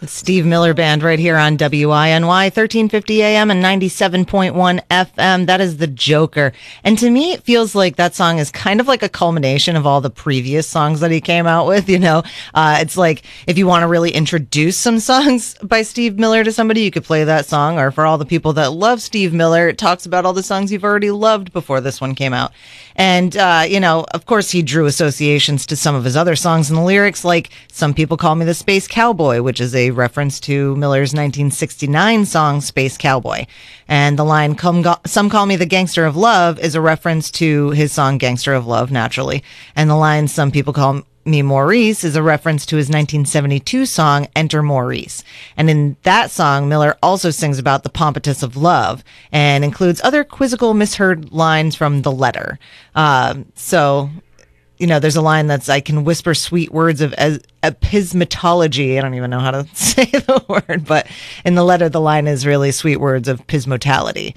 Steve Miller Band right here on WINY 1350 AM and 97.1 FM. That is The Joker. And to me, it feels like that song is kind of like a culmination of all the previous songs that he came out with, you know. It's like if you want to really introduce some songs by Steve Miller to somebody, you could play that song. Or for all the people that love Steve Miller, it talks about all the songs you've already loved before this one came out. And, you know, of course, he drew associations to some of his other songs in the lyrics, like Some People Call Me the Space Cowboy, which is a reference to Miller's 1969 song Space Cowboy. And the line Some Call Me the Gangster of Love is a reference to his song Gangster of Love, naturally. And the line Some People Call Me Maurice is a reference to his 1972 song Enter Maurice. And in that song, Miller also sings about the pompatus of love and includes other quizzical misheard lines from The Letter. So, you know, there's a line that's, I can whisper sweet words of epismatology. I don't even know how to say the word, but in The Letter, the line is really sweet words of pismotality.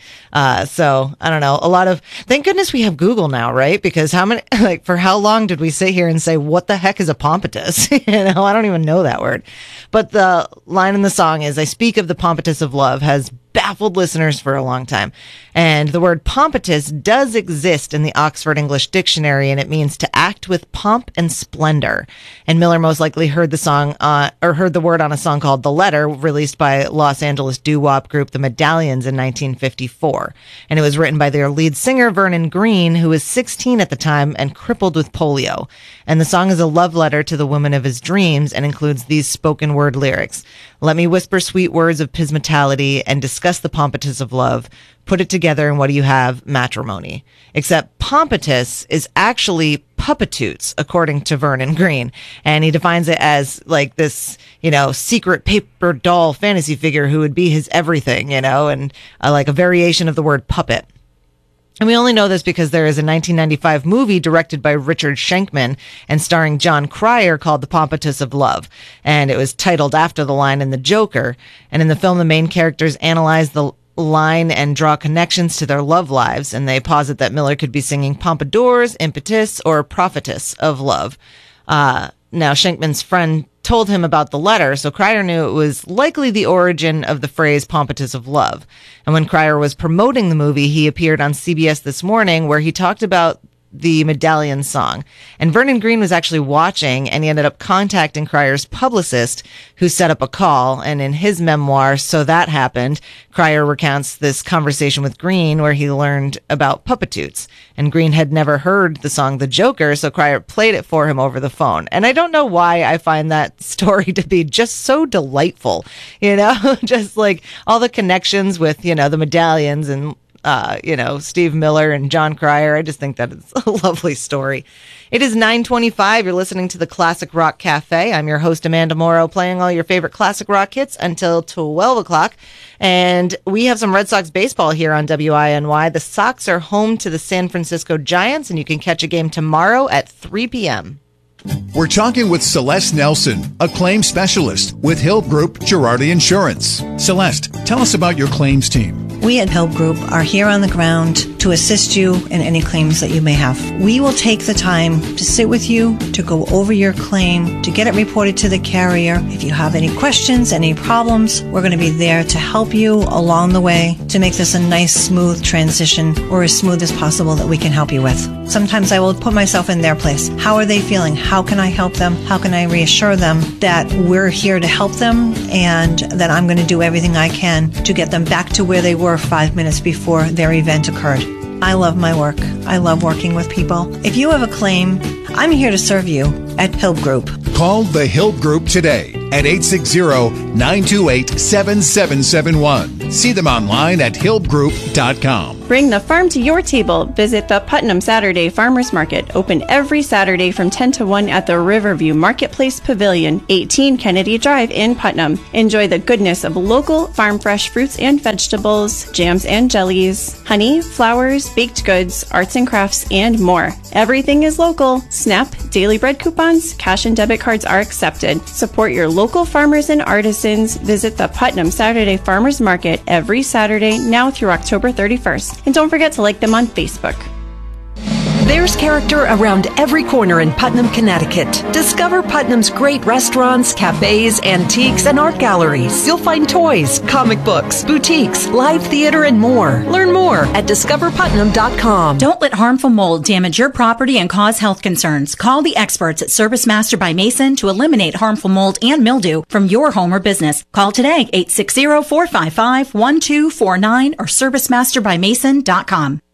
So I don't know, a lot of, thank goodness we have Google now, right? Because for how long did we sit here and say, what the heck is a pompatus? You know, I don't even know that word. But the line in the song is, I speak of the pompatus of love has baffled listeners for a long time. And the word pompatus does exist in the Oxford English Dictionary, and it means to act with pomp and splendor. And Miller most likely heard the song, or heard the word on a song called The Letter, released by Los Angeles doo-wop group The Medallions in 1954. And it was written by their lead singer, Vernon Green, who was 16 at the time and crippled with polio. And the song is a love letter to the woman of his dreams and includes these spoken word lyrics. Let me whisper sweet words of pismotality and discuss the pompatus of love. Put it together and what do you have? Matrimony. Except pompatus is actually puppetoots, according to Vernon Green. And he defines it as like this, you know, secret paper doll fantasy figure who would be his everything, you know, and like a variation of the word puppet. And we only know this because there is a 1995 movie directed by Richard Schenkman and starring John Cryer called The Pompatus of Love. And it was titled after the line in The Joker. And in the film, the main characters analyze the line and draw connections to their love lives. And they posit that Miller could be singing pompadours, impetus, or prophetess of love. Now, Schenkman's friend told him about The Letter, so Cryer knew it was likely the origin of the phrase pompatus of love. And when Cryer was promoting the movie, he appeared on CBS This Morning where he talked about the Medallion song. And Vernon Green was actually watching, and he ended up contacting Cryer's publicist, who set up a call. And in his memoir, So That Happened, Cryer recounts this conversation with Green where he learned about puppetoots. And Green had never heard the song The Joker, so Cryer played it for him over the phone. And I don't know why I find that story to be just so delightful, you know, just like all the connections with, you know, the Medallions and you know, Steve Miller and John Cryer. I just think that it's a lovely story. It is 9:25. You're listening to the Classic Rock Cafe. I'm your host, Amanda Morrow, playing all your favorite classic rock hits until 12 o'clock. And we have some Red Sox baseball here on WINY. The Sox are home to the San Francisco Giants, and you can catch a game tomorrow at 3 p.m. We're talking with Celeste Nelson, a claims specialist with Hill Group Girardi Insurance. Celeste, tell us about your claims team. We at Hill Group are here on the ground to assist you in any claims that you may have. We will take the time to sit with you, to go over your claim, to get it reported to the carrier. If you have any questions, any problems, we're going to be there to help you along the way to make this a nice, smooth transition, or as smooth as possible that we can help you with. Sometimes I will put myself in their place. How are they feeling? How can I help them? How can I reassure them that we're here to help them and that I'm going to do everything I can to get them back to where they were 5 minutes before their event occurred? I love my work. I love working with people. If you have a claim, I'm here to serve you at Hill Group. Call the Hill Group today at 860-928-7771. See them online at hillgroup.com. Bring the farm to your table. Visit the Putnam Saturday Farmers Market, open every Saturday from 10 to 1 at the Riverview Marketplace Pavilion, 18 Kennedy Drive in Putnam. Enjoy the goodness of local farm fresh fruits and vegetables, jams and jellies, honey, flowers, baked goods, arts and crafts, and more. Everything is local. SNAP, daily bread coupons, cash and debit cards are accepted. Support your local farmers and artisans. Visit the Putnam Saturday Farmers Market every Saturday now through October 31st. And don't forget to like them on Facebook. There's character around every corner in Putnam, Connecticut. Discover Putnam's great restaurants, cafes, antiques, and art galleries. You'll find toys, comic books, boutiques, live theater, and more. Learn more at discoverputnam.com. Don't let harmful mold damage your property and cause health concerns. Call the experts at ServiceMaster by Mason to eliminate harmful mold and mildew from your home or business. Call today, 860-455-1249 or ServiceMasterbyMason.com.